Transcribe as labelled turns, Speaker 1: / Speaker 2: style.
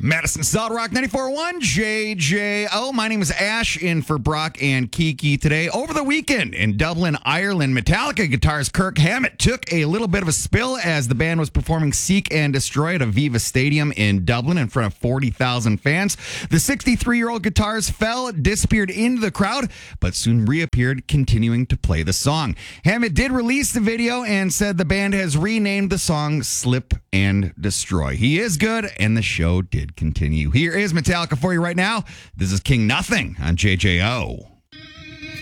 Speaker 1: Madison Solid Rock 94.1 JJO. My name is Ash, in for Brock and Kiki today. Over the weekend in Dublin, Ireland, Metallica guitarist Kirk Hammett took a little bit of a spill as the band was performing Seek and Destroy at Aviva Stadium in Dublin in front of 40,000 fans. The 63-year-old guitarist fell, disappeared into the crowd, but soon reappeared, continuing to play the song. Hammett did release the video and said the band has renamed the song Slip and Destroy. He is good, and the show did continue. Here is Metallica for you right now. This is King Nothing on JJO.